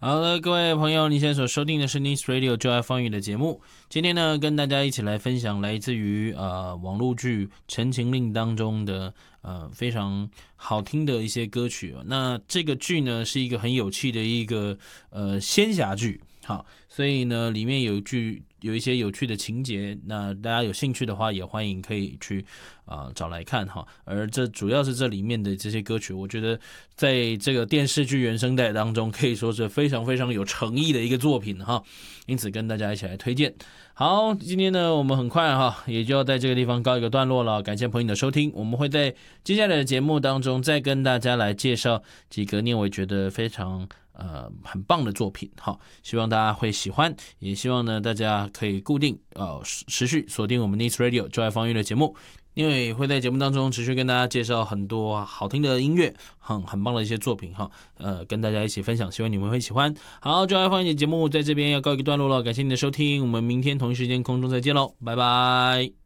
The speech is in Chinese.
好的，各位朋友，你现在所收听的是 Nice Radio 就爱放映的节目。今天呢，跟大家一起来分享来自于网络剧《陈情令》当中的非常好听的一些歌曲。那这个剧呢，是一个很有趣的一个仙侠剧，好，所以呢，里面有一些有趣的情节，那大家有兴趣的话，也欢迎可以去找来看哈。而这主要是这里面的这些歌曲，我觉得在这个电视剧原声带当中，可以说是非常非常有诚意的一个作品哈。因此跟大家一起来推荐。好，今天呢，我们很快也就要在这个地方告一个段落了。感谢朋友的收听，我们会在接下来的节目当中再跟大家来介绍几个念伟觉得非常很棒的作品。好，希望大家会喜欢，也希望呢大家可以固定持续锁定我们 Nice Radio 就爱放音乐的节目。因为会在节目当中持续跟大家介绍很多好听的音乐，很棒的一些作品跟大家一起分享，希望你们会喜欢。好，就爱放音乐节目在这边要告一个段落了，感谢你的收听，我们明天同一时间空中再见喽，拜拜。